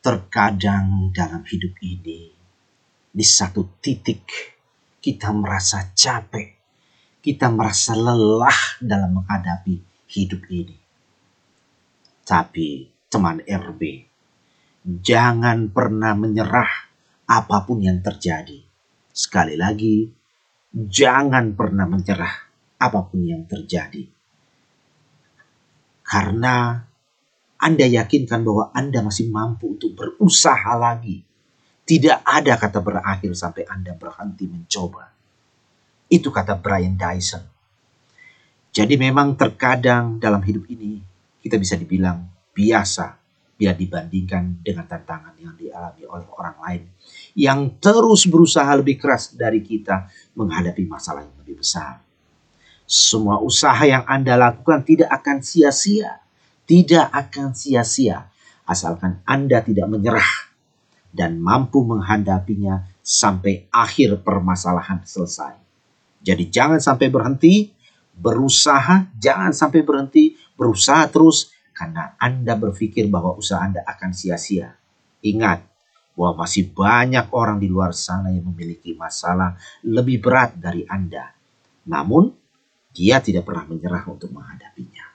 Terkadang dalam hidup ini, di satu titik kita merasa capek, kita merasa lelah dalam menghadapi hidup ini. Tapi teman RB, jangan pernah menyerah apapun yang terjadi. Sekali lagi, jangan pernah menyerah apapun yang terjadi. Karena Anda yakinkan bahwa Anda masih mampu untuk berusaha lagi. Tidak ada kata berakhir sampai Anda berhenti mencoba. Itu kata Brian Dyson. Jadi memang terkadang dalam hidup ini kita bisa dibilang biasa bila dibandingkan dengan tantangan yang dialami oleh orang lain yang terus berusaha lebih keras dari kita menghadapi masalah yang lebih besar. Semua usaha yang Anda lakukan tidak akan sia-sia. Tidak akan sia-sia asalkan Anda tidak menyerah dan mampu menghadapinya sampai akhir permasalahan selesai. Jadi jangan sampai berhenti berusaha, jangan sampai berhenti berusaha terus karena Anda berpikir bahwa usaha Anda akan sia-sia. Ingat bahwa masih banyak orang di luar sana yang memiliki masalah lebih berat dari Anda. Namun dia tidak pernah menyerah untuk menghadapinya.